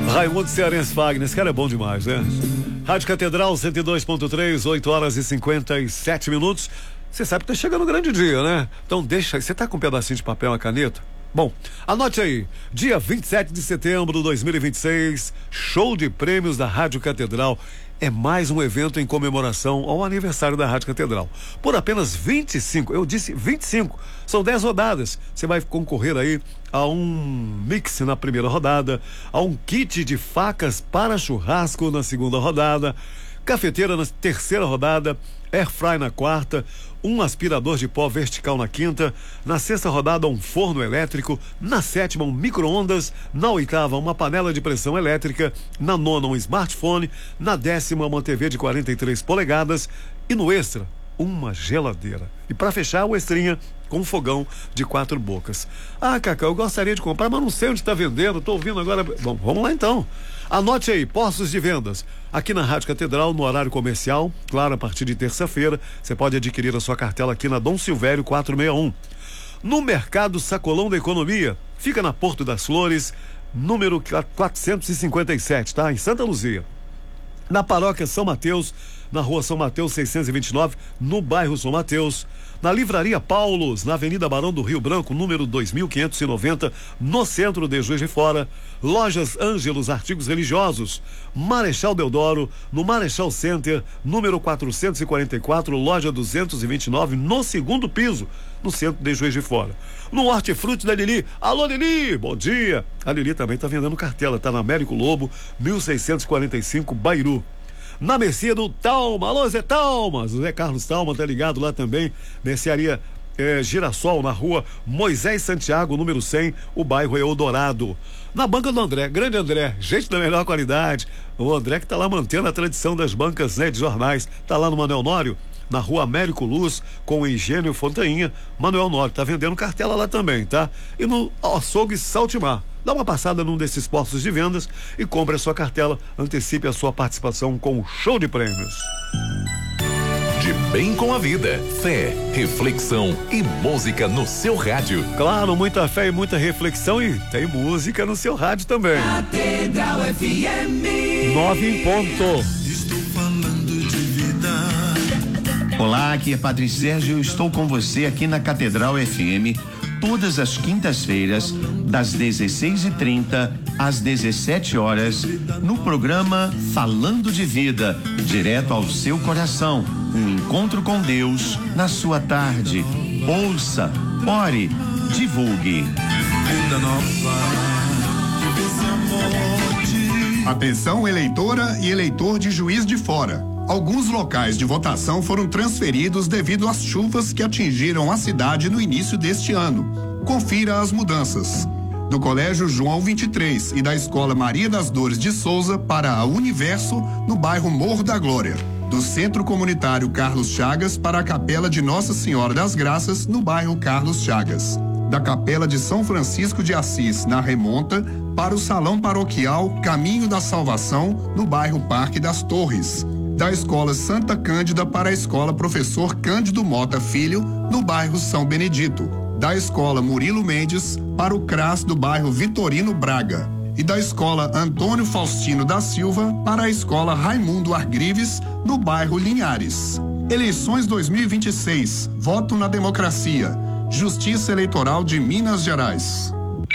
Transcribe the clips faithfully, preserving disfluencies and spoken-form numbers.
Raimundo Cearense Fagner, esse cara é bom demais, né? Rádio Catedral cento e dois ponto três, oito horas e cinquenta e sete minutos. Você sabe que tá chegando o grande dia, né? Então deixa aí. Você tá com um pedacinho de papel e uma caneta? Bom, anote aí, dia vinte e sete de setembro de dois mil e vinte e seis, show de prêmios da Rádio Catedral. É mais um evento em comemoração ao aniversário da Rádio Catedral. Por apenas vinte e cinco, eu disse vinte e cinco, são dez rodadas. Você vai concorrer aí a um mix na primeira rodada, a um kit de facas para churrasco na segunda rodada, cafeteira na terceira rodada, airfry na quarta, um aspirador de pó vertical na quinta, na sexta rodada um forno elétrico, na sétima um micro-ondas, na oitava uma panela de pressão elétrica, na nona um smartphone, na décima uma T V de quarenta e três polegadas e no extra uma geladeira. E para fechar o extrinha com um fogão de quatro bocas. Ah, Cacá, eu gostaria de comprar, mas não sei onde está vendendo, tô ouvindo agora. Bom, vamos lá então. Anote aí, postos de vendas. Aqui na Rádio Catedral, no horário comercial, claro, a partir de terça-feira, você pode adquirir a sua cartela aqui na Dom Silvério quatrocentos e sessenta e um. No Mercado Sacolão da Economia, fica na Porto das Flores, número quatrocentos e cinquenta e sete, tá? Em Santa Luzia. Na Paróquia São Mateus, na Rua São Mateus seiscentos e vinte e nove, no bairro São Mateus. Na Livraria Paulos, na Avenida Barão do Rio Branco, número dois mil quinhentos e noventa, no centro de Juiz de Fora. Lojas Ângelos Artigos Religiosos, Marechal Deodoro, no Marechal Center, número quatrocentos e quarenta e quatro, loja duzentos e vinte e nove, no segundo piso, no centro de Juiz de Fora. No Hortifruti da Lili. Alô, Lili, bom dia. A Lili também tá vendendo cartela, tá na Américo Lobo, mil seiscentos e quarenta e cinco, Bairu. Na mercearia do Talma, alô Zé Talma, Zé Carlos Talma tá ligado lá também, mercearia é, Girassol, na rua Moisés Santiago, número cem, o bairro é Eldorado. Na banca do André, grande André, gente da melhor qualidade, o André que tá lá mantendo a tradição das bancas, né, de jornais, tá lá no Manuel Nório, na rua Américo Luz, com o Engenho Fontainha, Manuel Nório, tá vendendo cartela lá também, tá? E no Açougue Saltimar. Dá uma passada num desses postos de vendas e compre a sua cartela, antecipe a sua participação com o show de prêmios. De bem com a vida, fé, reflexão e música no seu rádio. Claro, muita fé e muita reflexão e tem música no seu rádio também. Catedral F M. Nove em ponto. Estou falando de vida. Olá, aqui é Padre Sérgio, eu estou com você aqui na Catedral F M. Todas as quintas-feiras, das dezesseis e trinta às dezessete horas, no programa Falando de Vida, direto ao seu coração. Um encontro com Deus na sua tarde. Ouça, ore, divulgue. Vida nova. Atenção, eleitora e eleitor de Juiz de Fora. Alguns locais de votação foram transferidos devido às chuvas que atingiram a cidade no início deste ano. Confira as mudanças. Do Colégio João vinte e três e da Escola Maria das Dores de Souza para a Universo, no bairro Morro da Glória. Do Centro Comunitário Carlos Chagas para a Capela de Nossa Senhora das Graças, no bairro Carlos Chagas. Da Capela de São Francisco de Assis, na Remonta, para o Salão Paroquial Caminho da Salvação, no bairro Parque das Torres. Da Escola Santa Cândida para a Escola Professor Cândido Mota Filho, no bairro São Benedito. Da Escola Murilo Mendes para o C R A S do bairro Vitorino Braga. E da Escola Antônio Faustino da Silva para a Escola Raimundo Argrives, no bairro Linhares. Eleições dois mil e vinte e seis. Voto na democracia. Justiça Eleitoral de Minas Gerais.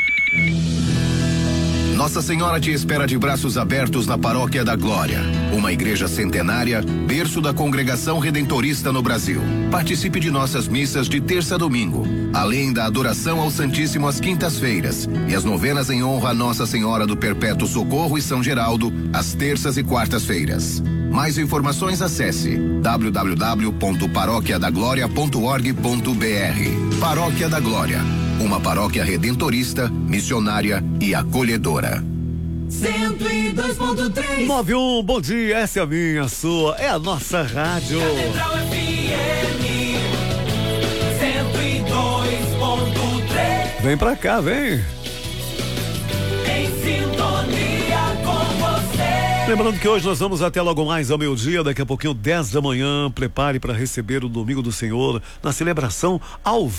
Nossa Senhora te espera de braços abertos na Paróquia da Glória, uma igreja centenária, berço da congregação redentorista no Brasil. Participe de nossas missas de terça a domingo, além da adoração ao Santíssimo às quintas-feiras e as novenas em honra a Nossa Senhora do Perpétuo Socorro e São Geraldo, às terças e quartas-feiras. Mais informações acesse w w w ponto paróquia da glória ponto org ponto b r. Paróquia da Glória, uma paróquia redentorista, missionária e acolhedora. cento e dois ponto três. nove um, bom dia, essa é a minha, a sua, é a nossa rádio. Catedral F M cento e dois ponto três. Vem pra cá, vem. Em sintonia com você. Lembrando que hoje nós vamos até logo mais ao meio-dia, daqui a pouquinho, dez da manhã. Prepare para receber o Domingo do Senhor na celebração ao